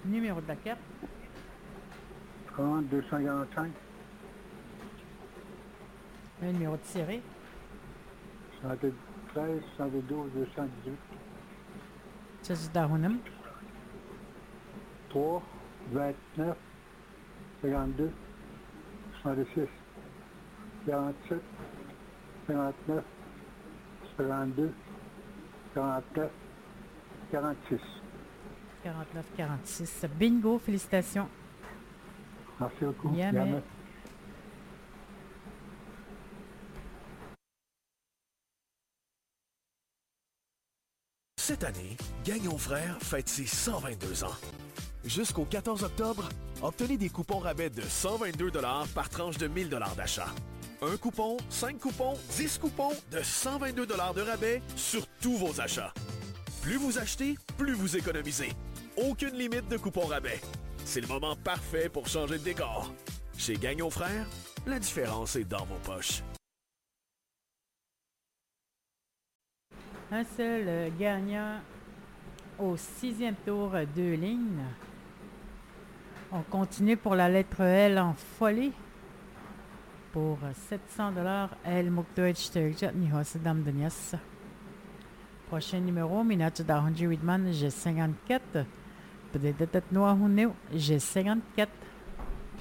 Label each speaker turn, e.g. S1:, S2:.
S1: Numéro de la carte.
S2: 30 245
S1: Le numéro tiré.
S2: 113 112 218
S1: Ça, c'est Darunum.
S2: 3 29 52 66 47 59 52 49 46.
S1: 49-46. Bingo, félicitations.
S2: Merci beaucoup.
S1: Jamais.
S2: Jamais.
S3: Cette année, Gagnon Frères fête ses 122 ans. Jusqu'au 14 octobre, obtenez des coupons rabais de 122 $ par tranche de 1 000 $ d'achat. Un coupon, 5 coupons, 10 coupons de 122 $ de rabais sur tous vos achats. Plus vous achetez, plus vous économisez. Aucune limite de coupons rabais. C'est le moment parfait pour changer de décor. Chez Gagnon Frères, la différence est dans vos poches.
S1: Un seul gagnant au 6e tour, 2 lignes. On continue pour la lettre L en folie. Pour 700 $, L Mukdoich Terjat Nihos Damdenias. Prochain numéro, Minato Dahonji Widman, G54. Peut-être Noah Huneu, G54.